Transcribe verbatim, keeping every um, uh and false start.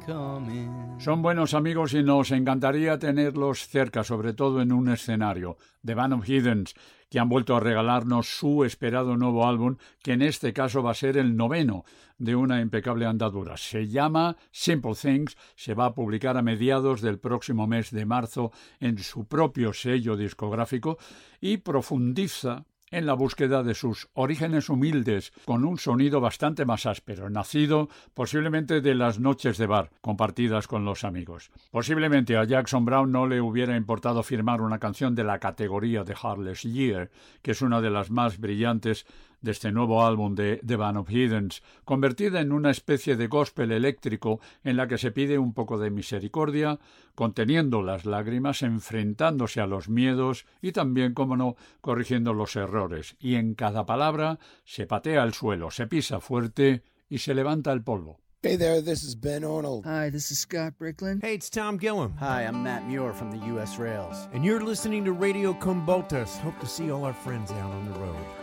coming. Son buenos amigos y nos encantaría tenerlos cerca, sobre todo en un escenario. The Band of Heathens, que han vuelto a regalarnos su esperado nuevo álbum, que en este caso va a ser el noveno de una impecable andadura. Se llama Simple Things, se va a publicar a mediados del próximo mes de marzo en su propio sello discográfico y profundiza en la búsqueda de sus orígenes humildes, con un sonido bastante más áspero, nacido posiblemente de las noches de bar, compartidas con los amigos. Posiblemente a Jackson Browne no le hubiera importado firmar una canción de la categoría de Heartless Year, que es una de las más brillantes de este nuevo álbum de The Band of Heathens, convertida en una especie de gospel eléctrico en la que se pide un poco de misericordia, conteniendo las lágrimas, enfrentándose a los miedos y también, como no, corrigiendo los errores. Y en cada palabra se patea el suelo, se pisa fuerte y se levanta el polvo. Hey there, this is Ben Arnold. Hi, this is Scott Bricklin. Hey, it's Tom Gillum. Hi, I'm Matt Muir from the U S Rails. And you're listening to Radio Cumboltas. Hope to see all our friends out on the road.